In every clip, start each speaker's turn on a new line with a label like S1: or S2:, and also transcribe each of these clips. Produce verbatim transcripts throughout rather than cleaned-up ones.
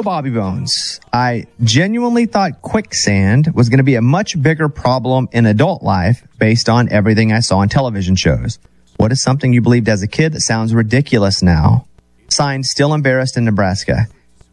S1: So, Bobby Bones, I genuinely thought quicksand was going to be a much bigger problem in adult life based on everything I saw on television shows. What is something you believed as a kid that sounds ridiculous now? Signed, Still Embarrassed in Nebraska.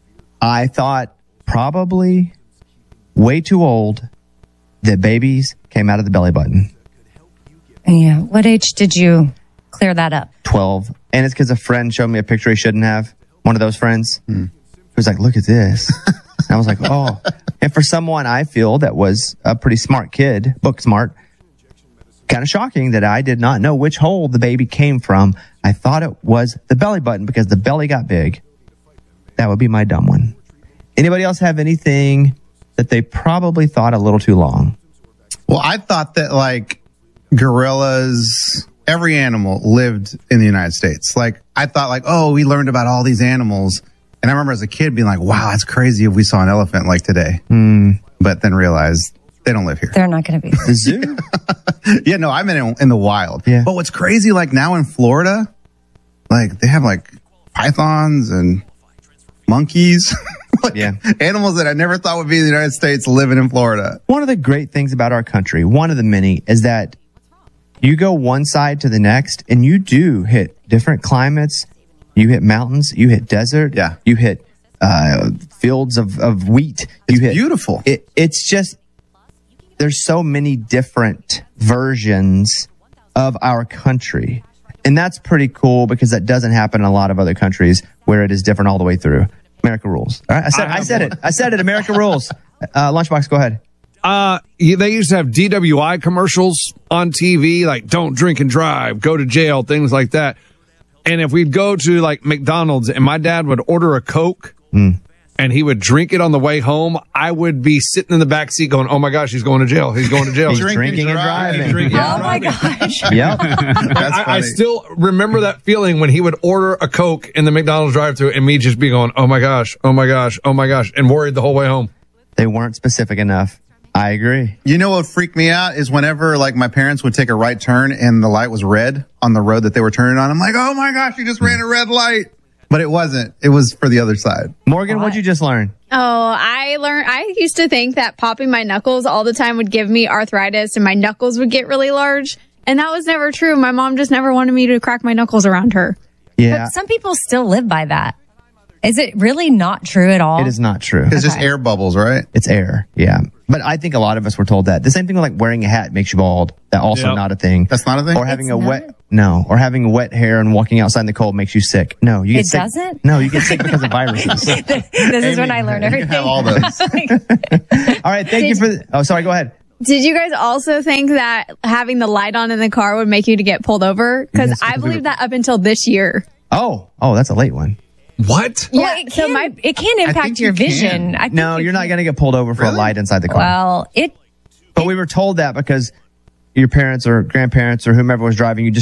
S1: I thought probably way too old that babies came out of the belly button.
S2: Yeah. What age did you clear that up?
S1: twelve. And it's because a friend showed me a picture he shouldn't have. One of those friends. Hmm. He was like, look at this. And I was like, oh. And for someone I feel that was a pretty smart kid, book smart, kind of shocking that I did not know which hole the baby came from. I thought it was the belly button because the belly got big. That would be my dumb one. Anybody else have anything that they probably thought a little too long?
S3: Well, I thought that like gorillas, every animal lived in the United States. Like I thought like, oh, we learned about all these animals. And I remember as a kid being like, wow, that's crazy if we saw an elephant like today. Mm. But then realized they don't live here.
S2: They're not going to be.
S1: The zoo?
S3: Yeah, no, I'm in, in the wild.
S1: Yeah.
S3: But what's crazy, like now in Florida, like they have like pythons and monkeys. Like,
S1: yeah.
S3: Animals that I never thought would be in the United States living in Florida.
S1: One of the great things about our country, one of the many, is that you go one side to the next and you do hit different climates. You hit mountains, you hit desert,
S3: yeah.
S1: you hit uh, fields of, of wheat.
S3: It's
S1: you hit,
S3: beautiful.
S1: It, it's just, there's so many different versions of our country. And that's pretty cool because that doesn't happen in a lot of other countries where it is different all the way through. America rules. All right, I said, I, I said it. I said it. America rules. Uh, Lunchbox, go ahead.
S4: Uh, yeah, they used to have D W I commercials on T V, like don't drink and drive, go to jail, things like that. And if we'd go to like McDonald's and my dad would order a Coke mm. and he would drink it on the way home, I would be sitting in the back seat going, oh my gosh, he's going to jail. He's going to jail.
S1: He's drinking, drinking and driving.
S4: And driving.
S2: Oh my gosh.
S1: Yep.
S3: That's
S4: I,
S3: funny.
S4: I still remember that feeling when he would order a Coke in the McDonald's drive-thru and me just be going, oh my gosh, oh my gosh, oh my gosh, and worried the whole way home.
S1: They weren't specific enough. I agree.
S3: You know what freaked me out is whenever like my parents would take a right turn and the light was red on the road that they were turning on. I'm like, oh my gosh, you just ran a red light. But it wasn't. It was for the other side.
S1: Morgan,
S2: What?
S1: what'd you just learn?
S5: Oh, I learned, I used to think that popping my knuckles all the time would give me arthritis and my knuckles would get really large. And that was never true. My mom just never wanted me to crack my knuckles around her.
S1: Yeah.
S2: But some people still live by that. Is it really not true at all?
S1: It is not true.
S3: It's just air bubbles, right?
S1: It's air. Yeah. But I think a lot of us were told that. The same thing with like wearing a hat makes you bald. That also
S4: Yep.
S1: not a thing.
S3: That's not a thing?
S1: Or having
S2: It's
S1: a
S2: not?
S1: wet, no. Or having wet hair and walking outside in the cold makes you sick. No, you get
S2: It
S1: sick.
S2: doesn't?
S1: No, you get sick because of viruses.
S2: This is when I learn
S3: You
S2: everything.
S3: have all those.
S1: All right. Thank you for, the, oh, sorry. Go ahead.
S5: Did you guys also think that having the light on in the car would make you to get pulled over? Because
S1: Yes,
S5: I
S1: because we
S5: believed
S1: were-
S5: that up until this year.
S1: Oh, oh, that's a late one.
S4: What?
S2: Well,
S5: Yeah,
S2: it
S5: so
S2: can,
S5: my-
S2: it can impact
S3: think
S2: your
S3: you can.
S2: vision. I think
S1: No,
S2: you
S1: you're not
S2: can-
S1: going to get pulled over for a
S3: Really?
S1: light inside the car.
S2: Well, it
S1: But we were told that because your parents or grandparents or whomever was driving, you just